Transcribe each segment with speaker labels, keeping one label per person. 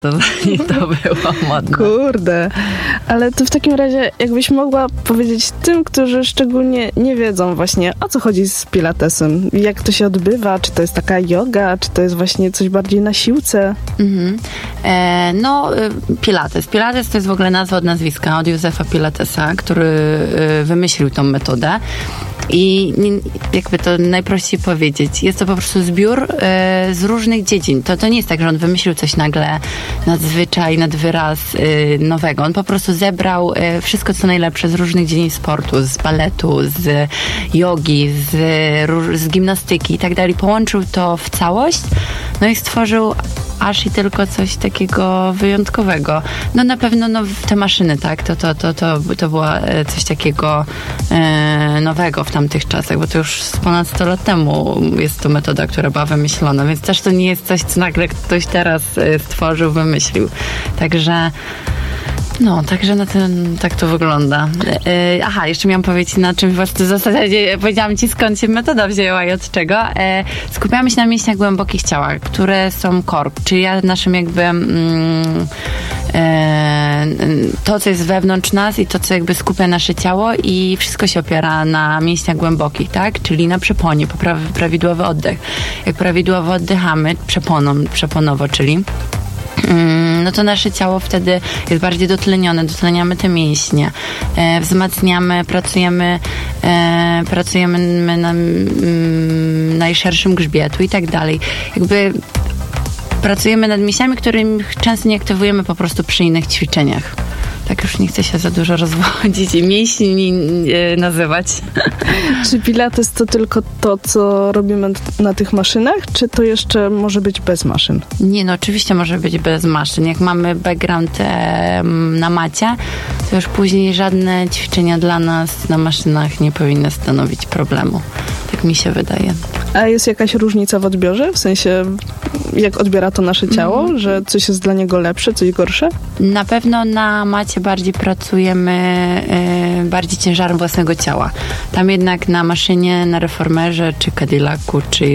Speaker 1: To zanim to było modne.
Speaker 2: Kurde. Ale to w takim razie, jakbyś mogła powiedzieć tym, którzy szczególnie nie wiedzą właśnie, o co chodzi z pilatesem, jak to się odbywa, czy to jest taka joga, czy to jest właśnie coś bardziej na siłce?
Speaker 1: Pilates. Pilates to jest w ogóle nazwa od nazwiska, od Józefa Pilatesa, który wymyślił tą metodę. I jakby to najprościej powiedzieć, jest to po prostu zbiór z różnych dziedzin. To nie jest tak, że on wymyślił coś nagle nadzwyczaj, nad wyraz nowego. On po prostu zebrał wszystko, co najlepsze z różnych dziedzin sportu, z baletu, z jogi, z gimnastyki i tak dalej. Połączył to w całość, no i stworzył aż i tylko coś takiego wyjątkowego. No na pewno te maszyny, tak? To było coś takiego nowego w tamtych czasach, bo to już ponad 100 lat temu jest to metoda, która była wymyślona, więc też to nie jest coś, co nagle ktoś teraz stworzył, wymyślił. Także tak to wygląda. Jeszcze miałam powiedzieć na czymś właśnie w zasadzie powiedziałam ci, skąd się metoda wzięła i od czego. Skupiamy się na mięśniach głębokich ciała, które są core, czyli naszym jakby to, co jest wewnątrz nas i to, co jakby skupia nasze ciało i wszystko się opiera na mięśniach głębokich, tak? Czyli na przeponie, prawidłowy oddech. Jak prawidłowo oddychamy, przeponowo, czyli no to nasze ciało wtedy jest bardziej dotlenione, dotleniamy te mięśnie, wzmacniamy, pracujemy na najszerszym grzbietu i tak dalej. Jakby pracujemy nad mięśniami, których często nie aktywujemy po prostu przy innych ćwiczeniach. Tak już nie chcę się za dużo rozwodzić i mięśni nazywać.
Speaker 2: Czy pilates to tylko to, co robimy na tych maszynach, czy to jeszcze może być bez maszyn?
Speaker 1: Nie, no oczywiście może być bez maszyn. Jak mamy background na macie, to już później żadne ćwiczenia dla nas na maszynach nie powinny stanowić problemu. Tak mi się wydaje.
Speaker 2: A jest jakaś różnica w odbiorze? W sensie, jak odbiera to nasze ciało? Że coś jest dla niego lepsze, coś gorsze?
Speaker 1: Na pewno na macie bardziej pracujemy bardziej ciężarem własnego ciała. Tam jednak na maszynie, na reformerze, czy Cadillacu, czy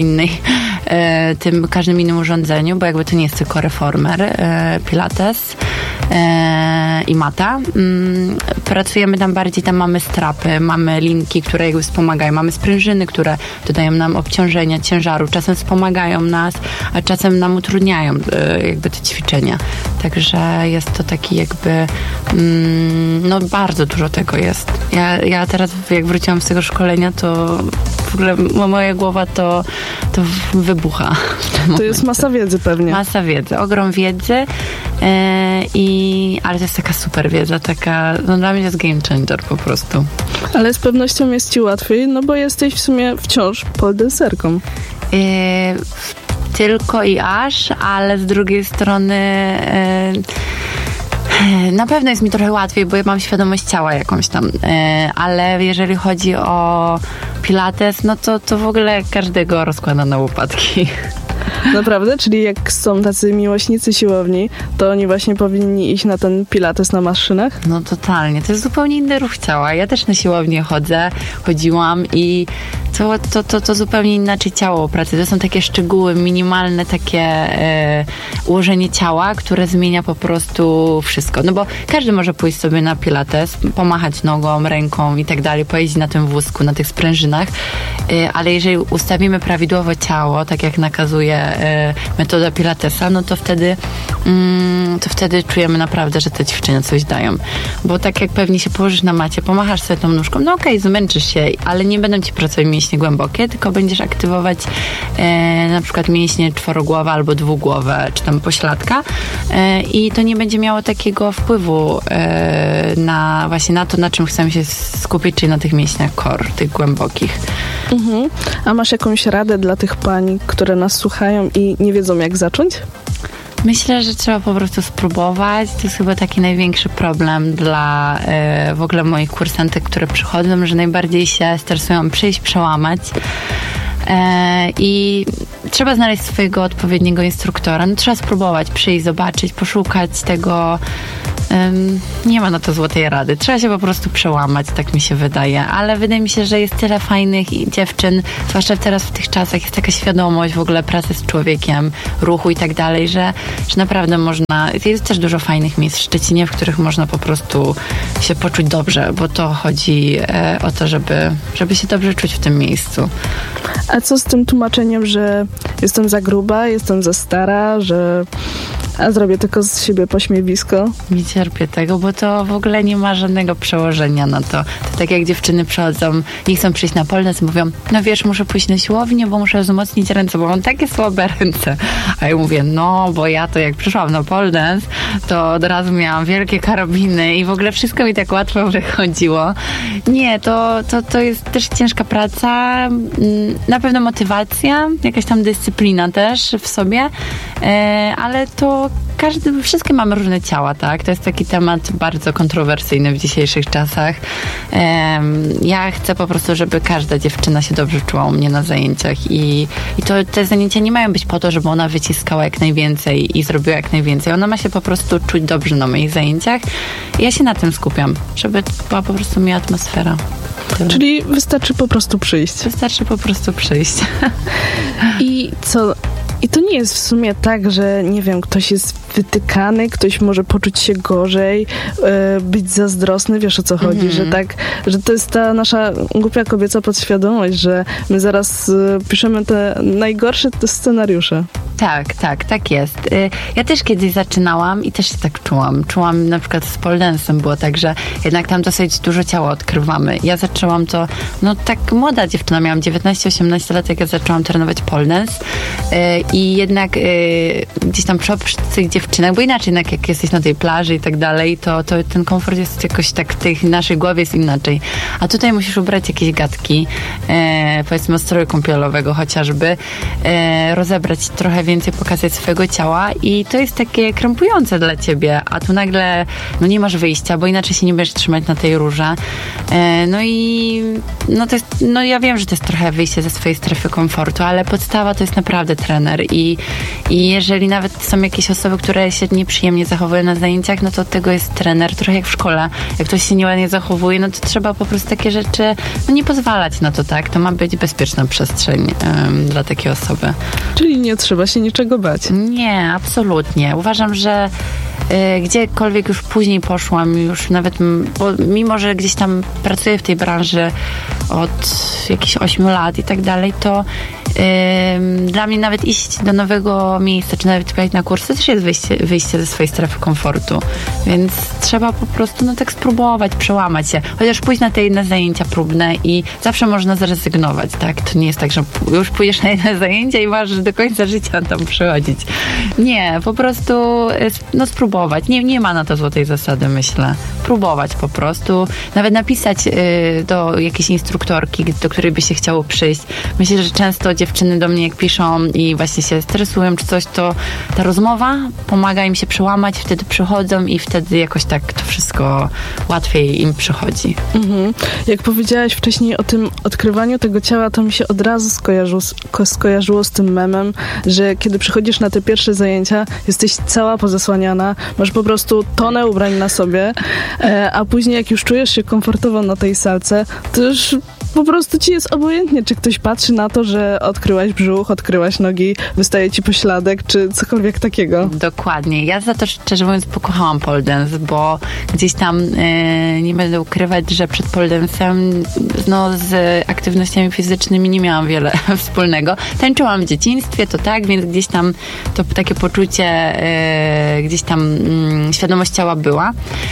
Speaker 1: każdym innym urządzeniu, bo jakby to nie jest tylko reformer, pilates i mata. Pracujemy tam bardziej, tam mamy strapy, mamy linki, które jakby wspomagają, mamy sprężyny, które dodają nam obciążenia, ciężaru, czasem wspomagają nas, a czasem nam utrudniają jakby te ćwiczenia. Także jest to taki jakby bardzo dużo tego jest. Ja teraz jak wróciłam z tego szkolenia, to w ogóle moja głowa to wybucha.
Speaker 2: To jest masa wiedzy pewnie.
Speaker 1: Masa wiedzy, ogrom wiedzy, ale to jest taka super wiedza, dla mnie to jest game changer po prostu.
Speaker 2: Ale z pewnością jest ci łatwiej, no bo jesteś w sumie wciąż poledancerką.
Speaker 1: Tylko i aż, ale z drugiej strony na pewno jest mi trochę łatwiej, bo ja mam świadomość ciała jakąś tam, ale jeżeli chodzi o pilates, no to w ogóle każdego rozkłada na łopatki.
Speaker 2: Naprawdę? Czyli jak są tacy miłośnicy siłowni, to oni właśnie powinni iść na ten pilates na maszynach?
Speaker 1: No totalnie. To jest zupełnie inny ruch ciała. Ja też na siłownię chodziłam i to zupełnie inaczej ciało pracuje. To są takie szczegóły, minimalne takie ułożenie ciała, które zmienia po prostu wszystko. No bo każdy może pójść sobie na pilates, pomachać nogą, ręką i tak dalej, pojeździć na tym wózku, na tych sprężynach, ale jeżeli ustawimy prawidłowo ciało, tak jak nakazuje metoda pilatesa, no to wtedy czujemy naprawdę, że te ćwiczenia coś dają. Bo tak jak pewnie się położysz na macie, pomachasz sobie tą nóżką, no okej, zmęczysz się, ale nie będą ci pracować mięśnie głębokie, tylko będziesz aktywować na przykład mięśnie czworogłowe albo dwugłowe, czy tam pośladka i to nie będzie miało takiego wpływu właśnie na to, na czym chcemy się skupić, czyli na tych mięśniach core, tych głębokich.
Speaker 2: Mhm. A masz jakąś radę dla tych pań, które nas słuchają i nie wiedzą, jak zacząć?
Speaker 1: Myślę, że trzeba po prostu spróbować. To jest chyba taki największy problem dla w ogóle moich kursantek, które przychodzą, że najbardziej się stresują przyjść, przełamać. I trzeba znaleźć swojego odpowiedniego instruktora. No, trzeba spróbować, przyjść, zobaczyć, poszukać tego Nie ma na to złotej rady. Trzeba się po prostu przełamać, tak mi się wydaje. Ale wydaje mi się, że jest tyle fajnych dziewczyn, zwłaszcza teraz w tych czasach, jest taka świadomość w ogóle pracy z człowiekiem, ruchu i tak dalej, że naprawdę można... Jest też dużo fajnych miejsc w Szczecinie, w których można po prostu się poczuć dobrze, bo to chodzi o to, żeby się dobrze czuć w tym miejscu.
Speaker 2: A co z tym tłumaczeniem, że jestem za gruba, jestem za stara, że zrobię tylko z siebie pośmiewisko?
Speaker 1: Nie cierpię tego, bo to w ogóle nie ma żadnego przełożenia na to. To tak jak dziewczyny przychodzą, nie chcą przyjść na pole dance, mówią, no wiesz, muszę pójść na siłownię, bo muszę wzmocnić ręce, bo mam takie słabe ręce. A ja mówię, no, bo ja to jak przyszłam na pole dance, to od razu miałam wielkie karabiny i w ogóle wszystko mi tak łatwo wychodziło. Nie, to jest też ciężka praca, na pewno motywacja, jakaś tam dyscyplina też w sobie, ale to wszystkie mamy różne ciała, tak? To jest taki temat bardzo kontrowersyjny w dzisiejszych czasach. Ja chcę po prostu, żeby każda dziewczyna się dobrze czuła u mnie na zajęciach i te zajęcia nie mają być po to, żeby ona wyciskała jak najwięcej i zrobiła jak najwięcej. Ona ma się po prostu czuć dobrze na moich zajęciach i ja się na tym skupiam, żeby była po prostu miła atmosfera.
Speaker 2: Czyli wystarczy po prostu przyjść.
Speaker 1: Wystarczy po prostu przyjść.
Speaker 2: I co... I to nie jest w sumie tak, że nie wiem, ktoś jest wytykany, ktoś może poczuć się gorzej, być zazdrosny, wiesz o co chodzi, że to jest ta nasza głupia kobieca podświadomość, że my zaraz piszemy te najgorsze scenariusze.
Speaker 1: Tak jest. Ja też kiedyś zaczynałam i też się tak czułam. Czułam na przykład z pole dance'em było tak, że jednak tam dosyć dużo ciała odkrywamy. Ja zaczęłam to, tak młoda dziewczyna, miałam 19-18 lat, jak ja zaczęłam trenować pole dance i jednak gdzieś tam przy obcych dziewczynach, bo inaczej jednak jak jesteś na tej plaży i tak dalej, to ten komfort jest jakoś tak w tej naszej głowie jest inaczej. A tutaj musisz ubrać jakieś gadki, powiedzmy stroju kąpielowego chociażby, rozebrać trochę więcej, pokazać swojego ciała i to jest takie krępujące dla ciebie, a tu nagle nie masz wyjścia, bo inaczej się nie będziesz trzymać na tej rurze. To jest, ja wiem, że to jest trochę wyjście ze swojej strefy komfortu, ale podstawa to jest naprawdę trener i jeżeli nawet są jakieś osoby, które się nieprzyjemnie zachowują na zajęciach, to od tego jest trener, trochę jak w szkole. Jak ktoś się nieładnie zachowuje, to trzeba po prostu takie rzeczy nie pozwalać na to, tak? To ma być bezpieczna przestrzeń dla takiej osoby.
Speaker 2: Czyli nie trzeba się niczego bać.
Speaker 1: Nie, absolutnie. Uważam, że gdziekolwiek już później poszłam, już nawet, bo mimo, że gdzieś tam pracuję w tej branży od jakichś 8 lat i tak dalej, to dla mnie nawet iść do nowego miejsca, czy nawet pojechać na kursy, też jest wyjście ze swojej strefy komfortu. Więc trzeba po prostu tak spróbować, przełamać się. Chociaż pójść na te jedne zajęcia próbne i zawsze można zrezygnować, tak? To nie jest tak, że już pójdziesz na jedne zajęcia i masz do końca życia tam przychodzić. Nie, po prostu spróbować. Nie ma na to złotej zasady, myślę. Próbować po prostu. Nawet napisać do jakiejś instruktorki, do której by się chciało przyjść. Myślę, że często dziewczyny do mnie jak piszą i właśnie się stresują czy coś, to ta rozmowa pomaga im się przełamać, wtedy przychodzą i wtedy jakoś tak to wszystko łatwiej im przychodzi.
Speaker 2: Jak powiedziałaś wcześniej o tym odkrywaniu tego ciała, to mi się od razu skojarzyło z tym memem, że kiedy przychodzisz na te pierwsze zajęcia, jesteś cała pozasłaniana, masz po prostu tonę ubrań na sobie, a później jak już czujesz się komfortowo na tej salce, to już po prostu ci jest obojętnie, czy ktoś patrzy na to, że odkryłaś brzuch, odkryłaś nogi, wystaje ci pośladek, czy cokolwiek takiego.
Speaker 1: Dokładnie. Ja za to, szczerze mówiąc, pokochałam pole dance, bo gdzieś tam nie będę ukrywać, że przed pole dance'em z aktywnościami fizycznymi nie miałam wiele wspólnego. Tańczyłam w dzieciństwie, to tak, więc gdzieś tam to takie poczucie, gdzieś tam świadomość ciała była.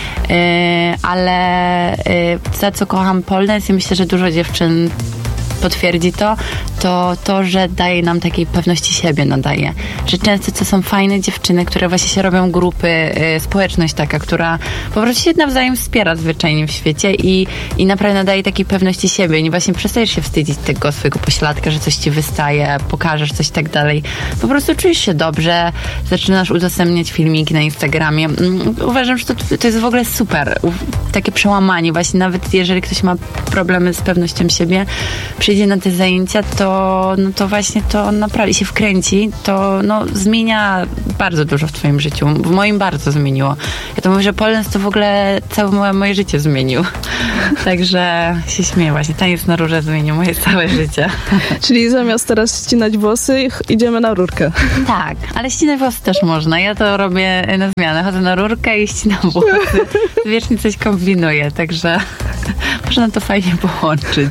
Speaker 1: Ale za co kocham pole dance i myślę, że dużo dziewczyn potwierdzi to, że daje nam takiej pewności siebie, nadaje. Że często to są fajne dziewczyny, które właśnie się robią grupy, społeczność taka, która po prostu się nawzajem wspiera zwyczajnie w świecie i naprawdę nadaje takiej pewności siebie. Nie właśnie przestajesz się wstydzić tego swojego pośladka, że coś ci wystaje, pokażesz coś i tak dalej. Po prostu czujesz się dobrze, zaczynasz udostępniać filmiki na Instagramie. Uważam, że to jest w ogóle super. Takie przełamanie właśnie, nawet jeżeli ktoś ma problemy z pewnością siebie, przyjdzie na te zajęcia, to to właśnie to naprawdę się wkręci, to zmienia bardzo dużo w twoim życiu. W moim bardzo zmieniło. Ja to mówię, że pole dance to w ogóle całe moje życie zmienił. Także się śmieję właśnie. Taniec na rurze zmienił moje całe życie.
Speaker 2: Czyli zamiast teraz ścinać włosy, idziemy na rurkę.
Speaker 1: Tak, ale ścinać włosy też można. Ja to robię na zmianę. Chodzę na rurkę i ścinam włosy. Wiecznie coś kombinuję, także można to fajnie połączyć.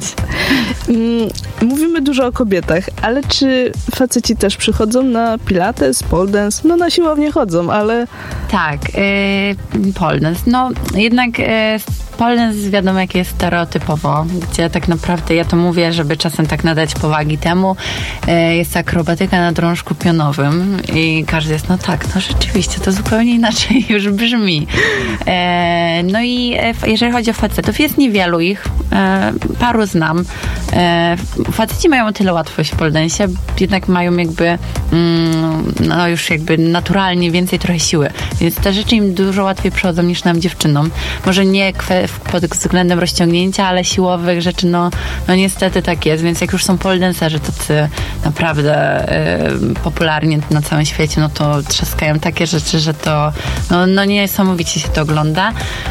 Speaker 2: Mówimy dużo o kobietach, ale czy faceci też przychodzą na pilates, pole dance? No na siłownię chodzą, ale...
Speaker 1: Tak, pole dance. No jednak pole dance wiadomo jakie jest stereotypowo, gdzie tak naprawdę ja to mówię, żeby czasem tak nadać powagi temu. Jest akrobatyka na drążku pionowym i każdy jest, rzeczywiście, to zupełnie inaczej już brzmi. No i jeżeli chodzi o facetów, jest niewielu ich, paru znam. Faceci mają o tyle łatwość w pole dance, jednak mają jakby już jakby naturalnie więcej trochę siły, więc te rzeczy im dużo łatwiej przychodzą niż nam dziewczynom. Może nie pod względem rozciągnięcia, ale siłowych rzeczy, niestety tak jest, więc jak już są pole dancerzy tacy naprawdę popularni na całym świecie, to trzaskają takie rzeczy, że to niesamowicie się to ogląda.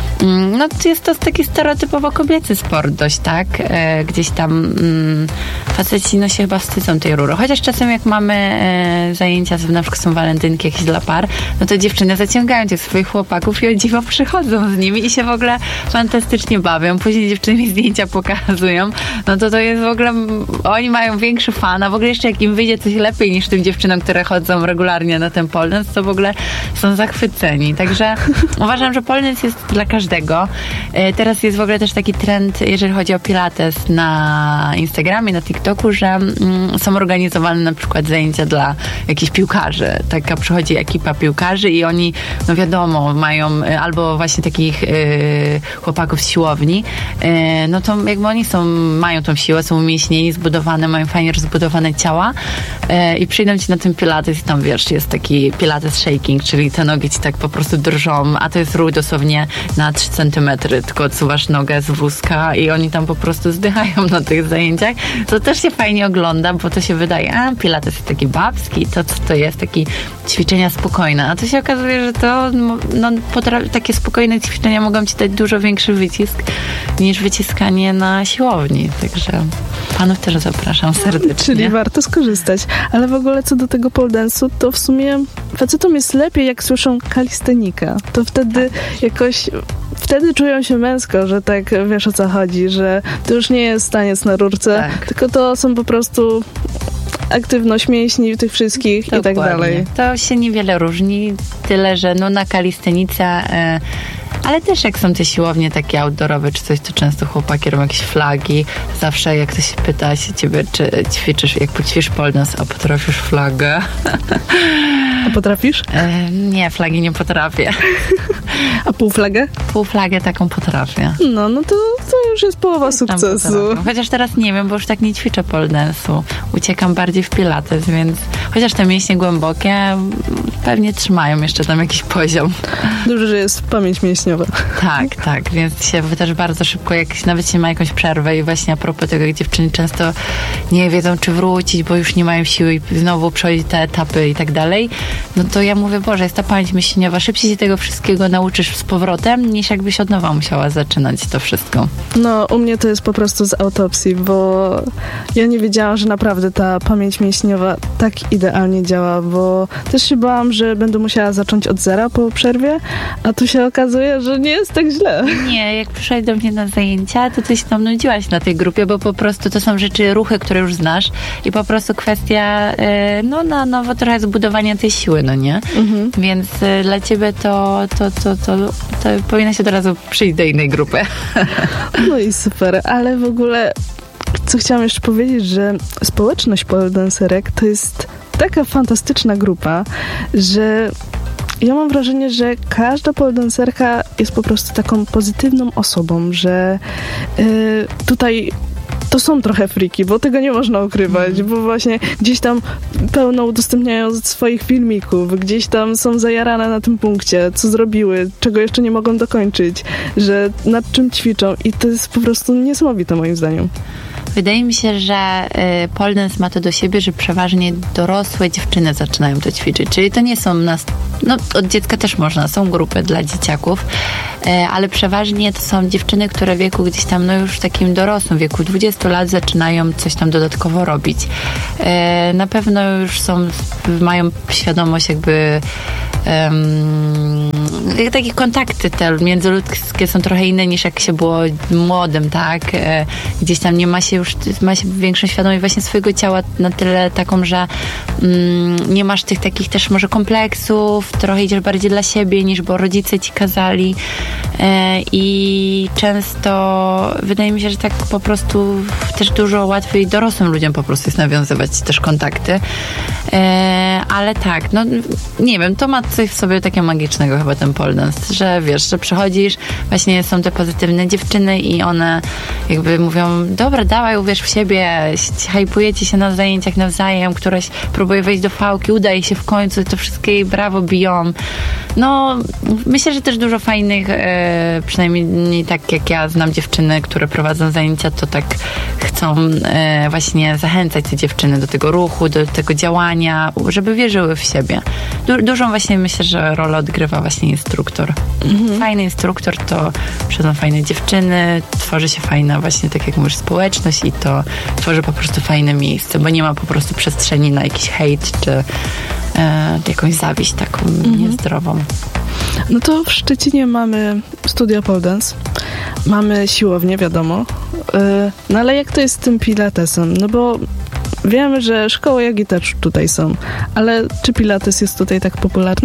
Speaker 1: Jest to taki stereotypowo kobiecy sport dość, tak? Gdzieś tam faceci się chyba wstydzą tej rury. Chociaż czasem jak mamy zajęcia, na przykład są walentynki jakieś dla par, to dziewczyny zaciągają tych swoich chłopaków i o dziwo przychodzą z nimi i się w ogóle fantastycznie bawią. Później dziewczyny mi zdjęcia pokazują. To jest w ogóle, oni mają większy fan, a w ogóle jeszcze jak im wyjdzie coś lepiej niż tym dziewczynom, które chodzą regularnie na ten pole dance, to w ogóle są zachwyceni. Także uważam, że pole dance jest dla każdego. Teraz jest w ogóle też taki trend, jeżeli chodzi o pilates na Instagramie, na TikToku, że są organizowane na przykład zajęcia dla jakichś piłkarzy. Taka przychodzi ekipa piłkarzy i oni, wiadomo, mają albo właśnie takich chłopaków z siłowni, to jakby oni mają tą siłę, są umięśnieni, zbudowane, mają fajnie rozbudowane ciała i przyjdą ci na ten pilates i tam jest taki pilates shaking, czyli te nogi ci tak po prostu drżą, a to jest ruch dosłownie na 3 centymetry, tylko odsuwasz nogę z wózka i oni tam po prostu zdychają na tych zajęciach. To też się fajnie ogląda, bo to się wydaje, pilates jest taki babski, to co to jest, takie ćwiczenia spokojne, a to się okazuje, że to takie spokojne ćwiczenia mogą ci dać dużo większy wycisk niż wyciskanie na siłowni, także panów też zapraszam serdecznie.
Speaker 2: Czyli warto skorzystać, ale w ogóle co do tego pole dance'u, to w sumie facetom jest lepiej, jak słyszą kalistenika, to wtedy wtedy czują się męsko, że tak wiesz o co chodzi, że to już nie jest taniec na rurce, tylko to są po prostu aktywność mięśni tych wszystkich. Dokładnie. I tak dalej.
Speaker 1: To się niewiele różni, tyle że na kalistenice, ale też jak są te siłownie takie outdoorowe czy coś, to często chłopaki robią jakieś flagi. Zawsze jak ktoś pyta się ciebie, czy ćwiczysz, jak poćwiczysz pole dance, a potrafisz flagę?
Speaker 2: A potrafisz?
Speaker 1: Nie, flagi nie potrafię.
Speaker 2: A półflagę?
Speaker 1: Półflagę taką potrafię.
Speaker 2: To już jest połowa sukcesu.
Speaker 1: Chociaż teraz nie wiem, bo już tak nie ćwiczę pole dance'u. Uciekam bardziej w pilates, więc chociaż te mięśnie głębokie pewnie trzymają jeszcze tam jakiś poziom.
Speaker 2: Dobrze, że jest pamięć mięśniowa.
Speaker 1: Tak, więc się też bardzo szybko, jak nawet się ma jakąś przerwę i właśnie a propos tego, jak dziewczyny często nie wiedzą, czy wrócić, bo już nie mają siły i znowu przechodzić te etapy i tak dalej, to ja mówię, Boże, jest ta pamięć mięśniowa, szybciej się tego wszystkiego nauczysz z powrotem, niż jakbyś od nowa musiała zaczynać to wszystko.
Speaker 2: U mnie to jest po prostu z autopsji, bo ja nie wiedziałam, że naprawdę ta pamięć mięśniowa tak idealnie działa, bo też się bałam, że będę musiała zacząć od zera po przerwie, a tu się okazuje, że nie jest tak źle. Nie,
Speaker 1: jak przyszłaś do mnie na zajęcia, to ty się tam nudziłaś na tej grupie, bo po prostu to są ruchy, które już znasz i po prostu kwestia na nowo trochę zbudowania tej siły, nie? Mhm. Więc dla ciebie to powinna się od razu przyjść do innej grupy.
Speaker 2: No i super, ale w ogóle co chciałam jeszcze powiedzieć, że społeczność pole dancerek to jest taka fantastyczna grupa, że ja mam wrażenie, że każda pole dancerka jest po prostu taką pozytywną osobą, że tutaj to są trochę friki, bo tego nie można ukrywać, bo właśnie gdzieś tam pełno udostępniają swoich filmików, gdzieś tam są zajarane na tym punkcie, co zrobiły, czego jeszcze nie mogą dokończyć, że nad czym ćwiczą i to jest po prostu niesamowite moim zdaniem.
Speaker 1: Wydaje mi się, że pole dance ma to do siebie, że przeważnie dorosłe dziewczyny zaczynają to ćwiczyć. Czyli to nie są od dziecka też można, są grupy dla dzieciaków, ale przeważnie to są dziewczyny, które w wieku gdzieś tam, już w takim dorosłym wieku, 20 lat zaczynają coś tam dodatkowo robić. Na pewno już mają świadomość jakby takie kontakty te międzyludzkie są trochę inne niż jak się było młodym, tak? Gdzieś tam ma się większą świadomość właśnie swojego ciała na tyle taką, że nie masz tych takich też może kompleksów, trochę idziesz bardziej dla siebie niż bo rodzice ci kazali i często wydaje mi się, że tak po prostu też dużo łatwiej dorosłym ludziom po prostu jest nawiązywać też kontakty, ale tak, nie wiem, to ma coś w sobie takiego magicznego chyba ten pole dance, że wiesz, że przychodzisz, właśnie są te pozytywne dziewczyny i one jakby mówią, dobra, dawaj, uwierz w siebie, hajpujecie się na zajęciach nawzajem, któraś próbuje wejść do fałki, udaje się w końcu, to wszystkie jej brawo biją. Myślę, że też dużo fajnych, przynajmniej tak jak ja znam dziewczyny, które prowadzą zajęcia, to tak chcą właśnie zachęcać te dziewczyny do tego ruchu, do tego działania, żeby wierzyły w siebie. Dużą właśnie myślę, że rolę odgrywa właśnie instruktor. Fajny instruktor to przychodzą fajne dziewczyny, tworzy się fajna właśnie, tak jak mówisz, społeczność i to tworzy po prostu fajne miejsce, bo nie ma po prostu przestrzeni na jakiś hejt czy jakąś zawiść taką niezdrową.
Speaker 2: No to w Szczecinie mamy studia pole dance, mamy siłownię, wiadomo, ale jak to jest z tym pilatesem? No bo wiemy, że szkoły jogi też tutaj są, ale czy pilates jest tutaj tak popularny?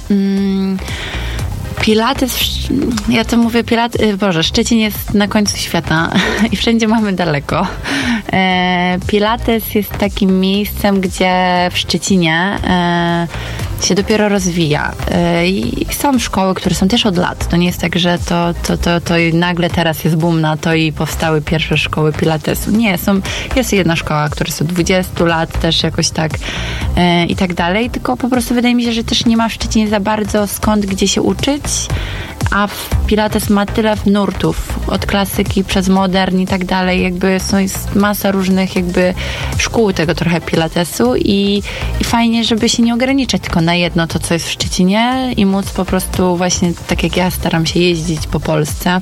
Speaker 1: Pilates, ja to mówię, Szczecin jest na końcu świata i wszędzie mamy daleko. Pilates jest takim miejscem, gdzie w Szczecinie się dopiero rozwija. I są szkoły, które są też od lat. To nie jest tak, że to nagle teraz jest boom na to i powstały pierwsze szkoły pilatesu. Nie, jest jedna szkoła, która jest od 20 lat też jakoś tak i tak dalej, tylko po prostu wydaje mi się, że też nie ma w Szczecinie za bardzo skąd, gdzie się uczyć, a pilates ma tyle nurtów, od klasyki przez modern i tak dalej, jakby jest masa różnych jakby szkół tego trochę pilatesu i fajnie, żeby się nie ograniczać tylko na jedno to, co jest w Szczecinie i móc po prostu właśnie, tak jak ja staram się jeździć po Polsce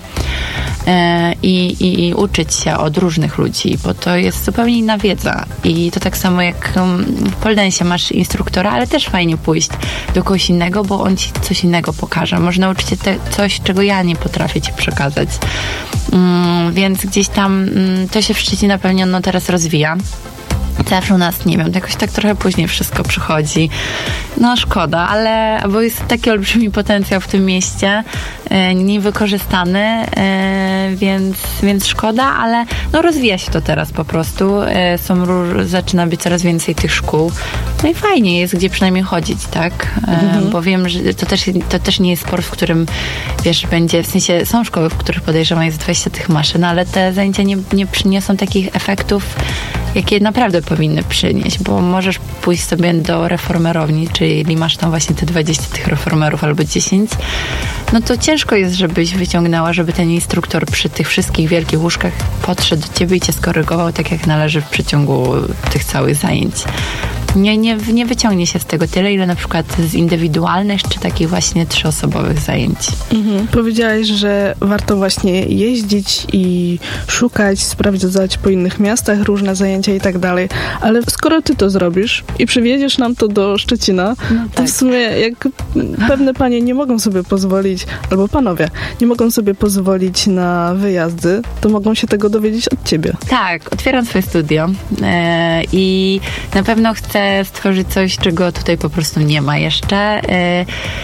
Speaker 1: i uczyć się od różnych ludzi, bo to jest zupełnie inna wiedza i to tak samo jak w pole dance masz instruktora, ale też fajnie pójść do kogoś innego, bo on ci coś innego pokaże. Można nauczyć się coś, czego ja nie potrafię ci przekazać. Więc gdzieś tam to się w Szczecinie na pewno teraz rozwija. Zawsze u nas, nie wiem, jakoś tak trochę później wszystko przychodzi. Szkoda, bo jest taki olbrzymi potencjał w tym mieście, niewykorzystany, więc szkoda, ale rozwija się to teraz po prostu. Zaczyna być coraz więcej tych szkół. I fajnie jest, gdzie przynajmniej chodzić, tak? Bo wiem, że to też nie jest sport, w którym, wiesz, będzie, w sensie są szkoły, w których podejrzewam jest 20 tych maszyn, ale te zajęcia nie przyniosą takich efektów, jakie naprawdę powinny przynieść, bo możesz pójść sobie do reformerowni, czyli masz tam właśnie te 20 tych reformerów albo 10, to ciężko jest, żebyś wyciągnęła, żeby ten instruktor przy tych wszystkich wielkich łóżkach podszedł do ciebie i cię skorygował tak, jak należy w przeciągu tych całych zajęć. Nie wyciągnie się z tego tyle, ile na przykład z indywidualnych, czy takich właśnie 3-osobowych zajęć.
Speaker 2: Powiedziałaś, że warto właśnie jeździć i szukać, sprawdzać po innych miastach różne zajęcia i tak dalej, ale skoro ty to zrobisz i przywieziesz nam to do Szczecina, to w sumie jak pewne panie nie mogą sobie pozwolić, albo panowie, nie mogą sobie pozwolić na wyjazdy, to mogą się tego dowiedzieć od ciebie.
Speaker 1: Tak, otwieram swoje studio i na pewno chcę stworzyć coś, czego tutaj po prostu nie ma jeszcze.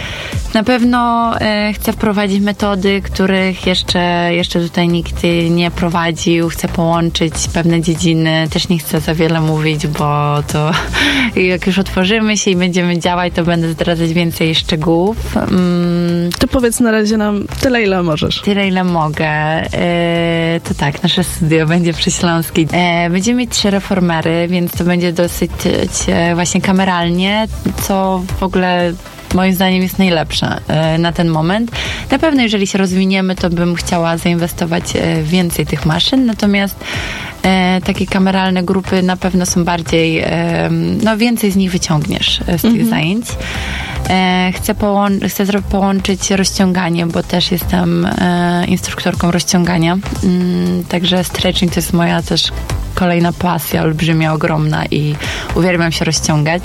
Speaker 1: Na pewno chcę wprowadzić metody, których jeszcze tutaj nikt nie prowadził. Chcę połączyć pewne dziedziny. Też nie chcę za wiele mówić, bo to jak już otworzymy się i będziemy działać, to będę zdradzać więcej szczegółów.
Speaker 2: To powiedz na razie nam tyle, ile możesz.
Speaker 1: Tyle, ile mogę. To tak, nasze studio będzie przy Śląskiej. Będziemy mieć 3 reformery, więc to będzie dosyć właśnie kameralnie, co w ogóle moim zdaniem jest najlepsze na ten moment. Na pewno jeżeli się rozwiniemy, to bym chciała zainwestować więcej tych maszyn, natomiast takie kameralne grupy na pewno są bardziej, więcej z nich wyciągniesz z tych zajęć. Chcę połączyć rozciąganie, bo też jestem instruktorką rozciągania. Także stretching to jest moja też kolejna pasja, olbrzymia, ogromna i uwielbiam się rozciągać.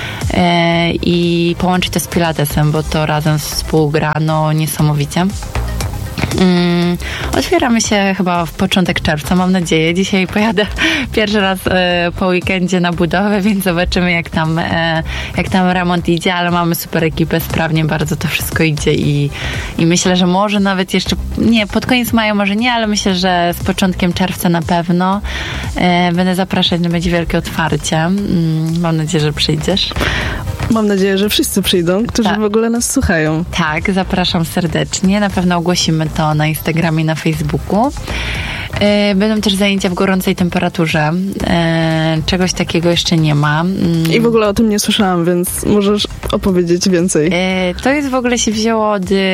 Speaker 1: I połączyć to z pilatesem, bo to razem współgra niesamowicie. Otwieramy się chyba w początek czerwca, mam nadzieję. Dzisiaj pojadę pierwszy raz po weekendzie na budowę, więc zobaczymy jak tam remont idzie, ale mamy super ekipę, sprawnie bardzo to wszystko idzie i myślę, że może nawet jeszcze, nie, pod koniec maja może nie, ale myślę, że z początkiem czerwca na pewno będę zapraszać, będzie wielkie otwarcie. Mam nadzieję, że przyjdziesz.
Speaker 2: Mam nadzieję, że wszyscy przyjdą, którzy w ogóle nas słuchają.
Speaker 1: Tak, zapraszam serdecznie. Na pewno ogłosimy to na Instagramie, na Facebooku. Będą też zajęcia w gorącej temperaturze. Czegoś takiego jeszcze nie ma.
Speaker 2: I w ogóle o tym nie słyszałam, więc możesz opowiedzieć więcej.
Speaker 1: To jest w ogóle się wzięło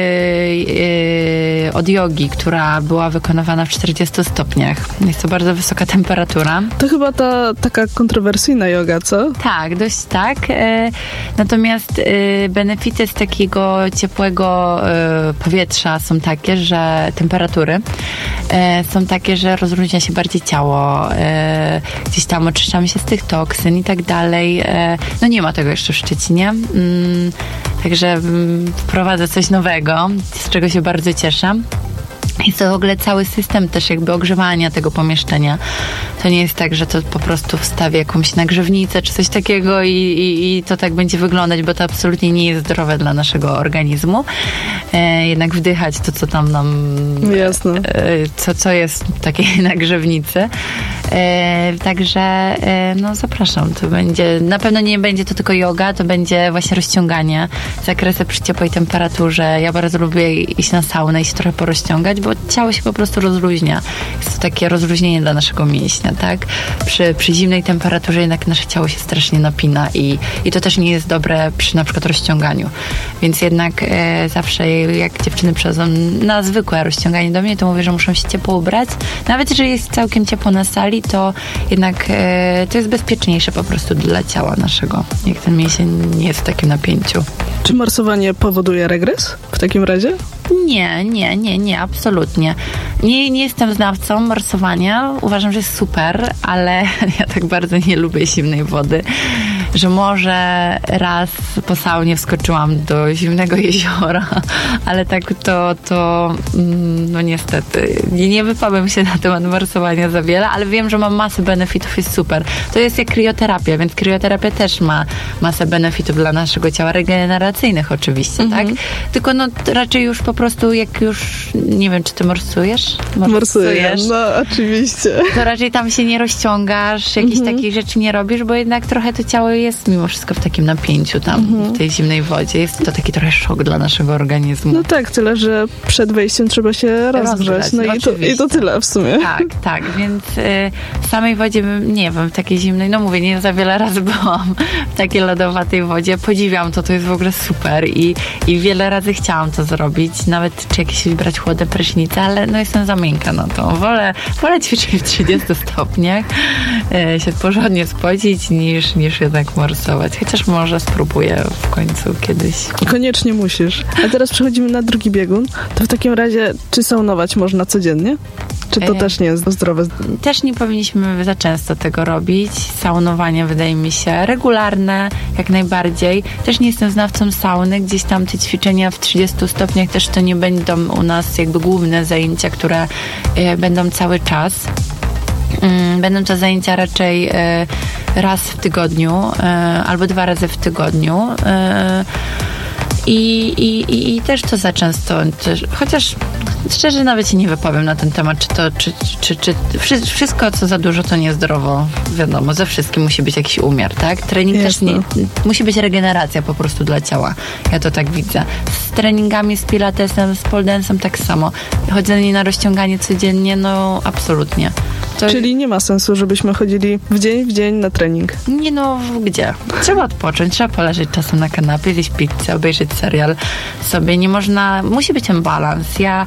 Speaker 1: od jogi, która była wykonywana w 40 stopniach. Jest to bardzo wysoka temperatura.
Speaker 2: To chyba ta taka kontrowersyjna joga, co?
Speaker 1: Tak, dość tak. Natomiast benefity z takiego ciepłego powietrza są takie, że temperatury są takie, że rozluźnia się bardziej ciało, gdzieś tam oczyszczamy się z tych toksyn i tak dalej. No nie ma tego jeszcze w Szczecinie, także wprowadzę coś nowego, z czego się bardzo cieszę. Jest to w ogóle cały system też jakby ogrzewania tego pomieszczenia. To nie jest tak, że to po prostu wstawię jakąś nagrzewnicę czy coś takiego i to tak będzie wyglądać, bo to absolutnie nie jest zdrowe dla naszego organizmu. Jednak wdychać to, co tam nam...
Speaker 2: Jasne.
Speaker 1: Co jest w takiej nagrzewnicy. Także zapraszam. To będzie, na pewno nie będzie to tylko joga, to będzie właśnie rozciąganie, zakresy przy ciepłej temperaturze. Ja bardzo lubię iść na saunę i się trochę porozciągać, bo ciało się po prostu rozluźnia. Jest to takie rozluźnienie dla naszego mięśnia, tak? Przy zimnej temperaturze jednak nasze ciało się strasznie napina i to też nie jest dobre przy na przykład rozciąganiu. Więc jednak zawsze jak dziewczyny przychodzą na zwykłe rozciąganie do mnie, to mówię, że muszą się ciepło ubrać. Nawet jeżeli jest całkiem ciepło na sali, to jednak to jest bezpieczniejsze po prostu dla ciała naszego, jak ten mięsień nie jest w takim napięciu.
Speaker 2: Czy morsowanie powoduje regres w takim razie?
Speaker 1: Nie, absolutnie. Nie jestem znawcą morsowania. Uważam, że jest super, ale ja tak bardzo nie lubię zimnej wody, że może raz po saunie wskoczyłam do zimnego jeziora, ale tak to niestety nie wypowiem się na temat morsowania za wiele, ale wiem, że ma masę benefitów, jest super. To jest jak krioterapia, więc krioterapia też ma masę benefitów dla naszego ciała, regeneracyjnych oczywiście, tak? Tylko raczej już po prostu jak już, nie wiem, czy ty morsujesz?
Speaker 2: Morsuję, no oczywiście.
Speaker 1: To raczej tam się nie rozciągasz, jakichś takich rzeczy nie robisz, bo jednak trochę to ciało jest mimo wszystko w takim napięciu tam, w tej zimnej wodzie. Jest to taki trochę szok dla naszego organizmu.
Speaker 2: No tak, tyle, że przed wejściem trzeba się rozgrzać. No i to tyle w sumie.
Speaker 1: Tak, więc w samej wodzie, nie wiem, w takiej zimnej, no mówię, nie za wiele razy byłam w takiej lodowatej wodzie. Podziwiam to jest w ogóle super i wiele razy chciałam to zrobić, nawet czy jakieś brać chłodne prysznice, ale jestem za miękka na to. Wolę ćwiczyć w 30 stopniach, się porządnie spocić, niż jednak morsować. Chociaż może spróbuję w końcu kiedyś.
Speaker 2: Koniecznie musisz. A teraz przechodzimy na drugi biegun. To w takim razie, czy saunować można codziennie? Czy to też nie jest zdrowe?
Speaker 1: Też nie powinniśmy za często tego robić. Saunowanie wydaje mi się regularne, jak najbardziej. Też nie jestem znawcą sauny. Gdzieś tam te ćwiczenia w 30 stopniach też to nie będą u nas jakby główne zajęcia, które będą cały czas. Będą to zajęcia raczej raz w tygodniu albo 2 razy w tygodniu. I też to za często, chociaż szczerze nawet się nie wypowiem na ten temat, czy wszystko, co za dużo, to niezdrowo. Wiadomo, ze wszystkim musi być jakiś umiar, tak? Trening też nie, musi być regeneracja po prostu dla ciała. Ja to tak widzę. Z treningami, z pilatesem, z pole dance'em tak samo. Chodzenie na rozciąganie codziennie, no absolutnie.
Speaker 2: Czyli nie ma sensu, żebyśmy chodzili w dzień na trening.
Speaker 1: Nie no, gdzie? Trzeba odpocząć, trzeba poleżeć czasem na kanapie, zjeść pizzę, obejrzeć serial sobie. Nie można, musi być ten balans.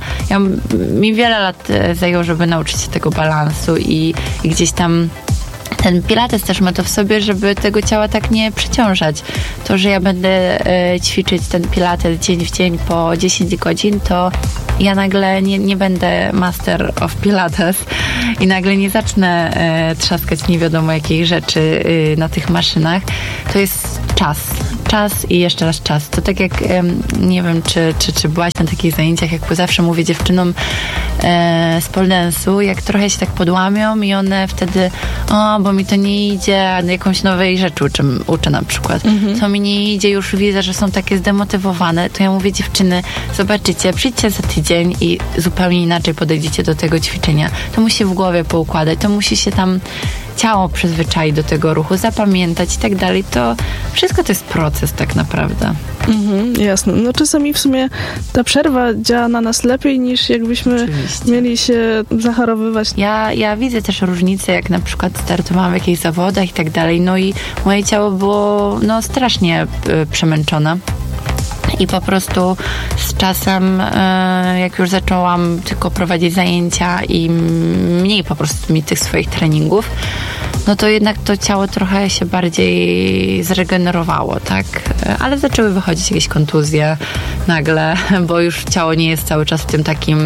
Speaker 1: Mi wiele lat zajęło, żeby nauczyć się tego balansu i gdzieś tam ten pilates też ma to w sobie, żeby tego ciała tak nie przeciążać. To, że ja będę ćwiczyć ten pilates dzień w dzień po 10 godzin, to ja nagle nie będę master of pilates i nagle nie zacznę trzaskać nie wiadomo jakiej rzeczy na tych maszynach. To jest czas i jeszcze raz czas. To tak jak, nie wiem, czy byłaś na takich zajęciach, jak zawsze mówię dziewczynom z pole dance'u, jak trochę się tak podłamią i one wtedy, bo mi to nie idzie, jakąś nowej rzeczy uczę na przykład. To mi nie idzie, już widzę, że są takie zdemotywowane, to ja mówię, dziewczyny, zobaczycie, przyjdźcie za tydzień i zupełnie inaczej podejdziecie do tego ćwiczenia. To musi się w głowie poukładać, to musi się tam ciało przyzwyczaić do tego ruchu, zapamiętać i tak dalej. To wszystko to jest proces tak naprawdę.
Speaker 2: Jasne. No czasami w sumie ta przerwa działa na nas lepiej niż jakbyśmy mieli się zachorowywać.
Speaker 1: Ja widzę też różnice, jak na przykład startowałam w jakichś zawodach i tak dalej, no i moje ciało było strasznie przemęczone. I po prostu z czasem, jak już zaczęłam tylko prowadzić zajęcia i mniej po prostu mieć tych swoich treningów, no to jednak to ciało trochę się bardziej zregenerowało, tak? Ale zaczęły wychodzić jakieś kontuzje nagle, bo już ciało nie jest cały czas w tym takim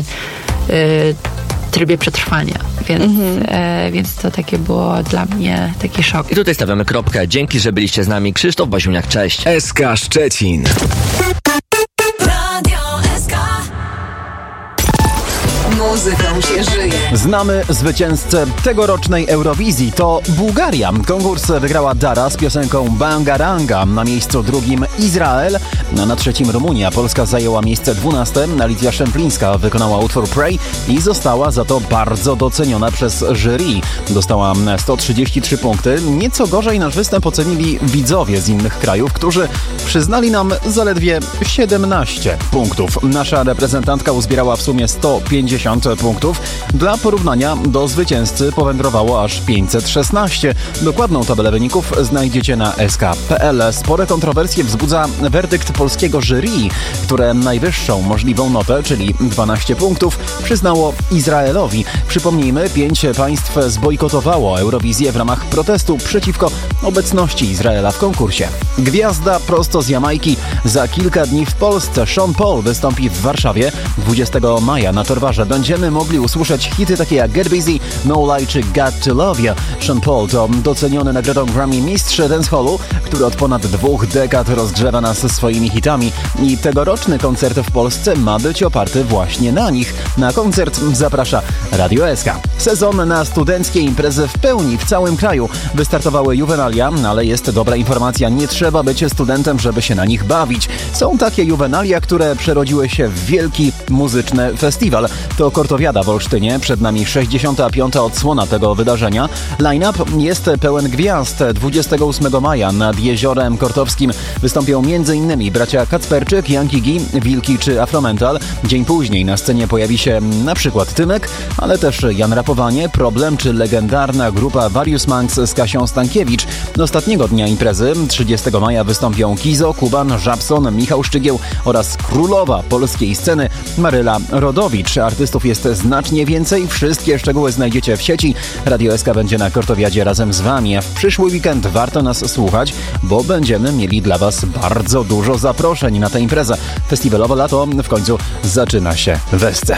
Speaker 1: trybie przetrwania, więc to takie było dla mnie taki szok.
Speaker 3: I tutaj stawiamy kropkę. Dzięki, że byliście z nami. Krzysztof Baziuniak, cześć.
Speaker 4: SK Szczecin.
Speaker 5: Muzyką się żyje.
Speaker 4: Znamy zwycięzcę tegorocznej Eurowizji. To Bułgaria. Konkurs wygrała Dara z piosenką Bangaranga. Na miejscu drugim Izrael, na trzecim Rumunia. Polska zajęła miejsce 12. Alicja Szemplińska wykonała utwór Pray i została za to bardzo doceniona przez jury. Dostała 133 punkty. Nieco gorzej nasz występ ocenili widzowie z innych krajów, którzy przyznali nam zaledwie 17 punktów. Nasza reprezentantka uzbierała w sumie 150 punktów. Dla porównania do zwycięzcy powędrowało aż 516. Dokładną tabelę wyników znajdziecie na sk.pl. Spore kontrowersje wzbudza werdykt polskiego jury, które najwyższą możliwą notę, czyli 12 punktów, przyznało Izraelowi. Przypomnijmy, 5 państw zbojkotowało Eurowizję w ramach protestu przeciwko obecności Izraela w konkursie. Gwiazda prosto z Jamajki za kilka dni w Polsce. Sean Paul wystąpi w Warszawie 20 maja na Torwarze. Będziemy mogli usłyszeć hity takie jak Get Busy, No Lie czy Got to Love You. Sean Paul to doceniony nagrodą Grammy mistrz dancehallu, który od ponad 2 dekad rozgrzewa nas swoimi hitami i tegoroczny koncert w Polsce ma być oparty właśnie na nich. Na koncert zaprasza Radio SK. Sezon na studenckie imprezy w pełni w całym kraju. Wystartowały Juvenalia, ale jest dobra informacja, nie trzeba być studentem, żeby się na nich bawić. Są takie Juvenalia, które przerodziły się w wielki muzyczny festiwal. To Kortowiada w Olsztynie, przed nami 65. odsłona tego wydarzenia. Line-up jest pełen gwiazd. 28 maja nad Jeziorem Kortowskim wystąpią m.in. bracia Kacperczyk, Janki G, Wilki czy Afromental. Dzień później na scenie pojawi się na przykład Tymek, ale też Jan Rapowanie, Problem czy legendarna grupa Various Monks z Kasią Stankiewicz. Ostatniego dnia imprezy, 30 maja, wystąpią Kizo, Kuban, Żabson, Michał Szczygieł oraz królowa polskiej sceny Maryla Rodowicz. Artystów jest znacznie więcej. Wszystkie szczegóły znajdziecie w sieci. Radio SK będzie na Kortowiadzie razem z Wami, a w przyszły weekend warto nas słuchać, bo będziemy mieli dla Was bardzo dużo zaproszeń na tę imprezę. Festiwalowe lato w końcu zaczyna się w SC.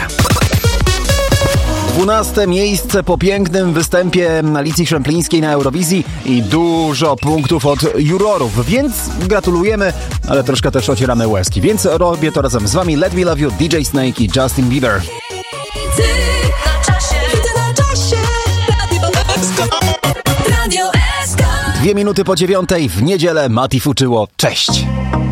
Speaker 4: 12 miejsce po pięknym występie Alicji Szemplińskiej na Eurowizji i dużo punktów od jurorów, więc gratulujemy, ale troszkę też ocieramy łezki, więc robię to razem z Wami. Let Me Love You, DJ Snake i Justin Bieber.
Speaker 5: Ty na czasie. Radio SK.
Speaker 4: 2 minuty po 9 w niedzielę Mati fuczyło. Cześć!